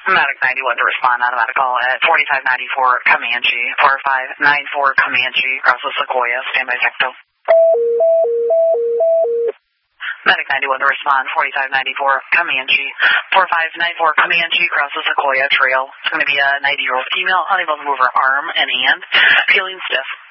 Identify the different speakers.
Speaker 1: Medic 91 to respond on a medical at 4594 Comanche, 4594 Comanche, across the Sequoia, standby sector. Medic 91 to respond, 4594 Comanche, 4594 Comanche, across the Sequoia Trail. It's going to be a 90-year-old female, unable to move her arm and hand, feeling stiff.